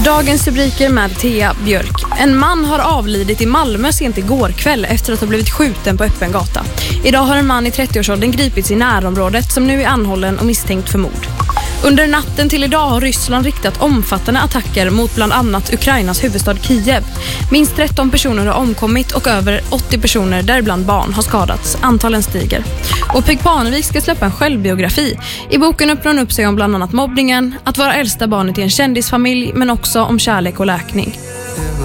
Dagens rubriker med Thea Björk. En man har avlidit i Malmö sent igår kväll efter att ha blivit skjuten på öppen gata. Idag har en man i 30-årsåldern gripits i närområdet som nu är anhållen och misstänkt för mord. Under natten till idag har Ryssland riktat omfattande attacker mot bland annat Ukrainas huvudstad Kiev. Minst 13 personer har omkommit och över 80 personer, däribland barn, har skadats. Antalen stiger. Och Peg Parnevik ska släppa en självbiografi. I boken öppnar hon upp sig om bland annat mobbningen, att vara äldsta barnet i en kändisfamilj, men också om kärlek och läkning.